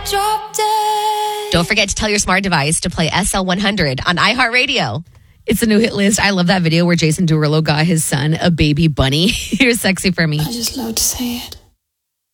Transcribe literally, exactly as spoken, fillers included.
Drop dead. Don't forget to tell your smart device to play S L one hundred on iHeartRadio. It's a new hit list. I love that video where Jason Derulo got his son a baby bunny. Here's Sexy for Me. I just love to say it.